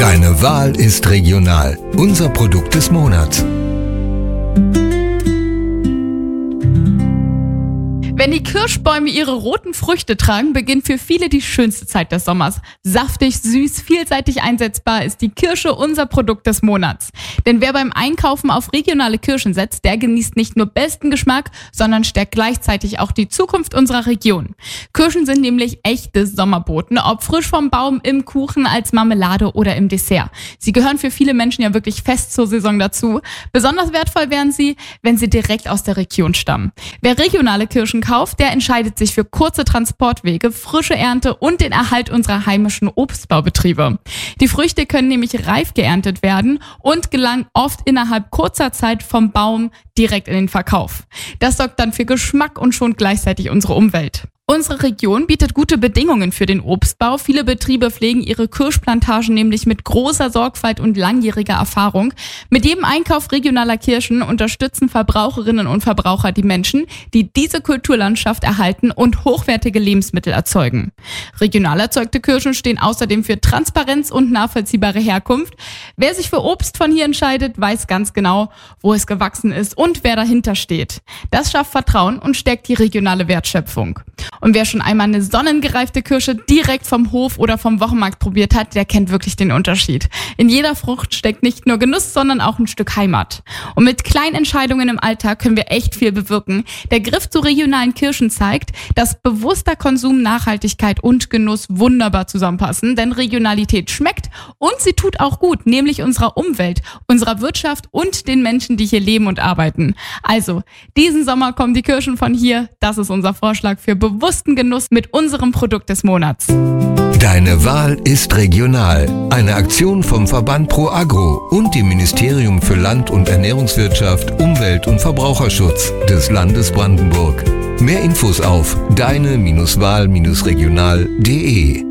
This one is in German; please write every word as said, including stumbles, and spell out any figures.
Deine Wahl ist regional. Unser Produkt des Monats. Wenn die Kirschbäume ihre roten Früchte tragen, beginnt für viele die schönste Zeit des Sommers. Saftig, süß, vielseitig einsetzbar ist die Kirsche unser Produkt des Monats. Denn wer beim Einkaufen auf regionale Kirschen setzt, der genießt nicht nur besten Geschmack, sondern stärkt gleichzeitig auch die Zukunft unserer Region. Kirschen sind nämlich echte Sommerboten, ob frisch vom Baum, im Kuchen, als Marmelade oder im Dessert. Sie gehören für viele Menschen ja wirklich fest zur Saison dazu. Besonders wertvoll wären sie, wenn sie direkt aus der Region stammen. Wer regionale Kirschen kauft, der entscheidet sich für kurze Transportwege, frische Ernte und den Erhalt unserer heimischen Obstbaubetriebe. Die Früchte können nämlich reif geerntet werden und gelangen oft innerhalb kurzer Zeit vom Baum direkt in den Verkauf. Das sorgt dann für Geschmack und schont gleichzeitig unsere Umwelt. Unsere Region bietet gute Bedingungen für den Obstbau. Viele Betriebe pflegen ihre Kirschplantagen nämlich mit großer Sorgfalt und langjähriger Erfahrung. Mit jedem Einkauf regionaler Kirschen unterstützen Verbraucherinnen und Verbraucher die Menschen, die diese Kulturlandschaft erhalten und hochwertige Lebensmittel erzeugen. Regional erzeugte Kirschen stehen außerdem für Transparenz und nachvollziehbare Herkunft. Wer sich für Obst von hier entscheidet, weiß ganz genau, wo es gewachsen ist und wer dahinter steht. Das schafft Vertrauen und stärkt die regionale Wertschöpfung. Und wer schon einmal eine sonnengereifte Kirsche direkt vom Hof oder vom Wochenmarkt probiert hat, der kennt wirklich den Unterschied. In jeder Frucht steckt nicht nur Genuss, sondern auch ein Stück Heimat. Und mit kleinen Entscheidungen im Alltag können wir echt viel bewirken. Der Griff zu regionalen Kirschen zeigt, dass bewusster Konsum, Nachhaltigkeit und Genuss wunderbar zusammenpassen. Denn Regionalität schmeckt und sie tut auch gut, nämlich unserer Umwelt, unserer Wirtschaft und den Menschen, die hier leben und arbeiten. Also, diesen Sommer kommen die Kirschen von hier. Das ist unser Vorschlag für bewussten Genuss mit unserem Produkt des Monats. Deine Wahl ist regional. Eine Aktion vom Verband Pro Agro und dem Ministerium für Land- und Ernährungswirtschaft, Umwelt- und Verbraucherschutz des Landes Brandenburg. Mehr Infos auf deine Wahl regional punkt de.